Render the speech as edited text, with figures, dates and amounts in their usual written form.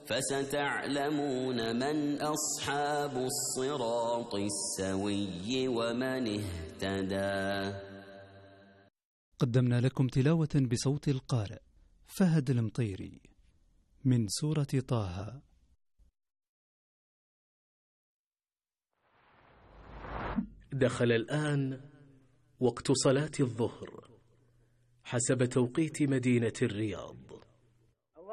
فستعلمون من أصحاب الصراط السوي ومن اهتدى. قدمنا لكم تلاوة بصوت القارئ فهد المطيري من سورة طه. دخل الآن وقت صلاة الظهر حسب توقيت مدينة الرياض.